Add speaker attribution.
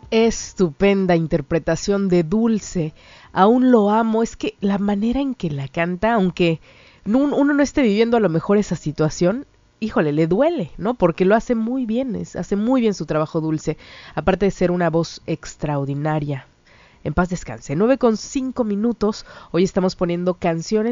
Speaker 1: Estupenda interpretación de Dulce. Aún lo amo. Es que la manera en que la canta, aunque uno no esté viviendo a lo mejor esa situación, híjole, le duele, ¿no? Porque lo hace muy bien, hace muy bien su trabajo Dulce, aparte de ser una voz extraordinaria. En paz descanse. 9:05. Hoy estamos poniendo canciones